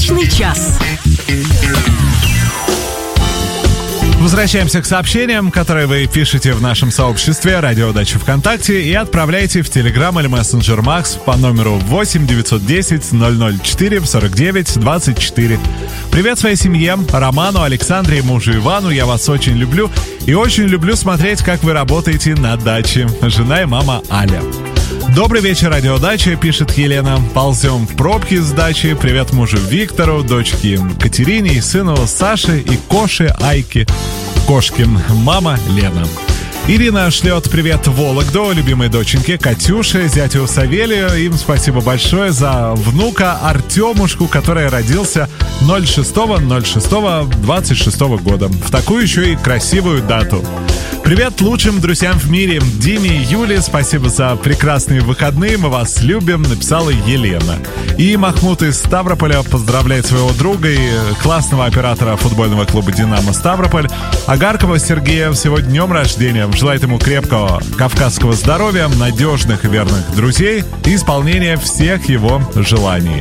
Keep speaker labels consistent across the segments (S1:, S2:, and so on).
S1: Дачный час.
S2: Возвращаемся к сообщениям, которые вы пишете в нашем сообществе «Радио Дача ВКонтакте» и отправляйте в Telegram или Messenger Max по номеру 8 910 004 49 24. Привет своей семье, Роману, Александре и мужу Ивану. Я вас очень люблю и очень люблю смотреть, как вы работаете на даче. Жена и мама Аля. Добрый вечер, Радио Дача, пишет Елена. Ползем в пробки с дачи. Привет мужу Виктору, дочке Катерине и сыну Саше и Коше Айке. Кошкин мама Лена. Ирина шлет привет Вологду, любимой доченьке Катюше, зятю Савелию. Им спасибо большое за внука Артемушку, который родился 06.06.26 года. В такую еще и красивую дату. Привет лучшим друзьям в мире, Диме и Юле. Спасибо за прекрасные выходные. Мы вас любим, написала Елена. И Махмуд из Ставрополя поздравляет своего друга и классного оператора футбольного клуба «Динамо» Ставрополь Агаркова Сергея сегодня днем рождения. Желает ему крепкого кавказского здоровья, надежных и верных друзей и исполнения всех его желаний.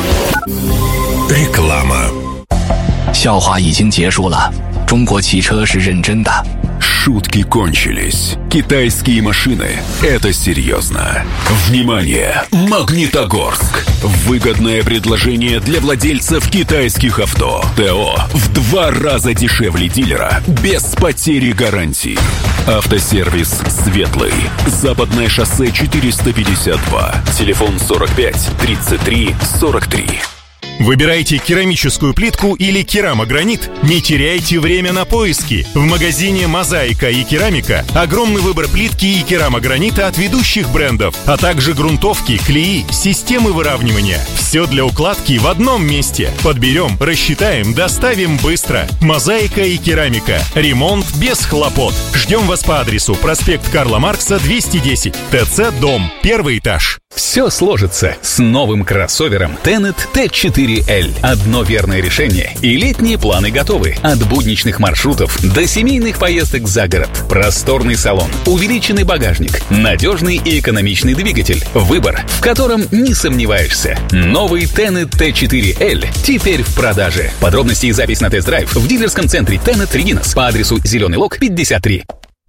S3: Реклама.
S4: 笑话已经结束了，中国汽车是认真的。
S3: Шутки кончились. Китайские машины — это серьезно. Внимание! Магнитогорск. Выгодное предложение для владельцев китайских авто. ТО в 2 раза дешевле дилера, без потери гарантии. Автосервис «Светлый». Западное шоссе 452. Телефон 45 33 43.
S5: Выбирайте керамическую плитку или керамогранит? Не теряйте время на поиски. В магазине «Мозаика» и «Керамика» огромный выбор плитки и керамогранита от ведущих брендов, а также грунтовки, клеи, системы выравнивания. Все для укладки в одном месте. Подберем, рассчитаем, доставим быстро. «Мозаика» и «Керамика». Ремонт без хлопот. Ждем вас по адресу проспект Карла Маркса, 210, ТЦ «Дом», 1 этаж.
S6: Все сложится с новым кроссовером Tenet T4L. Одно верное решение, и летние планы готовы. От будничных маршрутов до семейных поездок за город. Просторный салон, увеличенный багажник, надежный и экономичный двигатель. Выбор, в котором не сомневаешься. Новый Tenet T4L теперь в продаже. Подробности и запись на тест-драйв в дилерском центре Tenet Регинас по адресу Зеленый Лог, 53.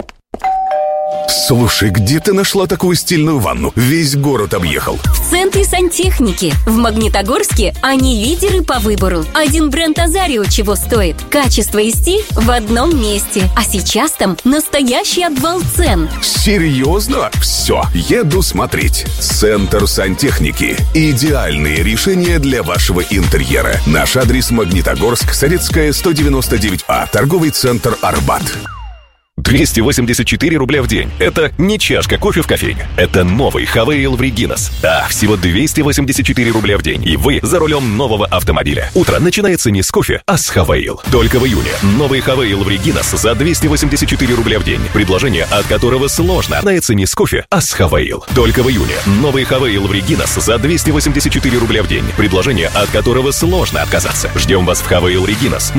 S3: Слушай, где ты нашла такую стильную ванну? Весь город объехал.
S1: В центре сантехники. В Магнитогорске они лидеры по выбору. Один бренд Азарио чего стоит. Качество и стиль в одном месте. А сейчас там настоящий обвал цен.
S3: Серьезно? Все, еду смотреть. Центр сантехники. Идеальные решения для вашего интерьера. Наш адрес: Магнитогорск, Советская, 199А. Торговый центр «Арбат».
S7: 284 рубля в день. Это не чашка кофе в кофейне. Это новый Хавейл в Регинас. Да, всего 284 рубля в день. И вы за рулем нового автомобиля. Утро начинается не с кофе, а с Хавейл. Только в июне. Новый Хавейл в Регинас за 284 рубля в день. Предложение, от которого сложно. Начинается не с кофе, а с Хавейл. Только в июне. Новый Хавейл в Регинас за 284 рубля в день. Предложение, от которого сложно отказаться. Ждем вас в Хавейл Регинас.